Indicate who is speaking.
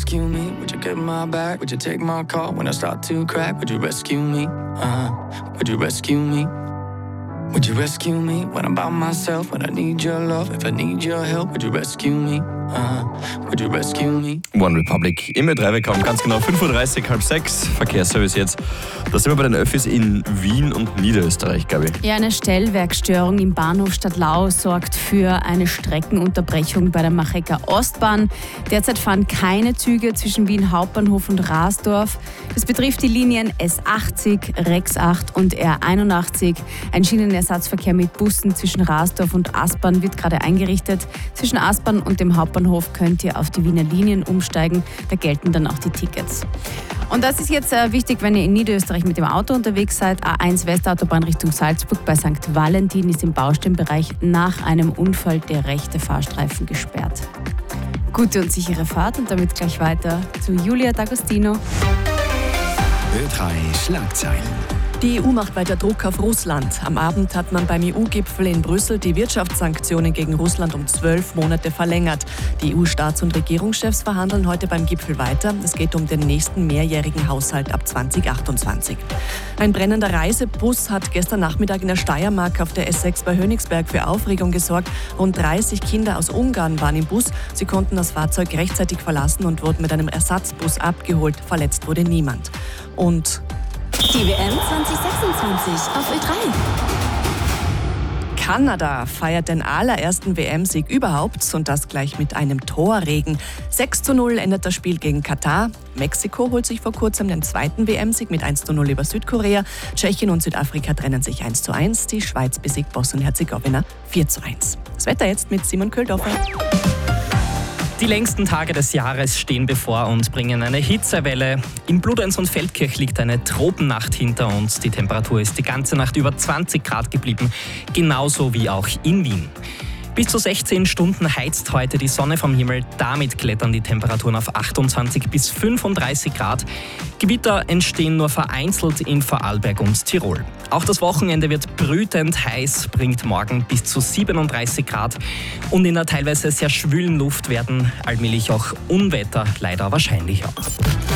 Speaker 1: rescue me? Would you get my back? Would you take my call when I start to crack? Would you rescue me? Would you rescue me? Would you rescue me when I'm by myself? When I need your love, if I need your help, would you rescue me? Would you rescue me?
Speaker 2: One Republic im Ö3 wegkommt, ganz genau 5.30 Uhr, halb 6. Verkehrsservice jetzt. Da sind wir bei den Öffis in Wien und Niederösterreich, glaube ich.
Speaker 3: Ja, eine Stellwerkstörung im Bahnhof Stadtlau sorgt für eine Streckenunterbrechung bei der Machecker Ostbahn. Derzeit fahren keine Züge zwischen Wien Hauptbahnhof und Rasdorf. Das betrifft die Linien S80, Rex 8 und R81. Ein Schienenersatzverkehr mit Bussen zwischen Rasdorf und Aspern wird gerade eingerichtet. Zwischen Aspern und dem Hauptbahnhof könnt ihr auf die Wiener Linien umsteigen. Da gelten dann auch die Tickets. Und das ist jetzt wichtig, wenn ihr in Niederösterreich mit dem Auto unterwegs seid. A1 Westautobahn Richtung Salzburg bei St. Valentin ist im Baustellenbereich nach einem Unfall der rechte Fahrstreifen gesperrt. Gute und sichere Fahrt und damit gleich weiter zu Julia D'Agostino.
Speaker 4: Ö3 Schlagzeilen.
Speaker 5: Die EU macht weiter Druck auf Russland. Am Abend hat man beim EU-Gipfel in Brüssel die Wirtschaftssanktionen gegen Russland um 12 Monate verlängert. Die EU-Staats- und Regierungschefs verhandeln heute beim Gipfel weiter. Es geht um den nächsten mehrjährigen Haushalt ab 2028. Ein brennender Reisebus hat gestern Nachmittag in der Steiermark auf der S6 bei Hönigsberg für Aufregung gesorgt. Rund 30 Kinder aus Ungarn waren im Bus. Sie konnten das Fahrzeug rechtzeitig verlassen und wurden mit einem Ersatzbus abgeholt. Verletzt wurde niemand. Und
Speaker 6: die WM 2026 auf Ö3.
Speaker 5: Kanada feiert den allerersten WM-Sieg überhaupt und das gleich mit einem Torregen. 6:0 endet das Spiel gegen Katar. Mexiko holt sich vor kurzem den zweiten WM-Sieg mit 1:0 über Südkorea. Tschechien und Südafrika trennen sich 1:1. Die Schweiz besiegt Bosnien-Herzegowina 4:1. Das Wetter jetzt mit Simon Köldorfer.
Speaker 7: Die längsten Tage des Jahres stehen bevor und bringen eine Hitzewelle. In Bludenz und Feldkirch liegt eine Tropennacht hinter uns. Die Temperatur ist die ganze Nacht über 20 Grad geblieben, genauso wie auch in Wien. Bis zu 16 Stunden heizt heute die Sonne vom Himmel. Damit klettern die Temperaturen auf 28 bis 35 Grad. Gewitter entstehen nur vereinzelt in Vorarlberg und Tirol. Auch das Wochenende wird brütend heiß, bringt morgen bis zu 37 Grad. Und in der teilweise sehr schwülen Luft werden allmählich auch Unwetter leider wahrscheinlicher.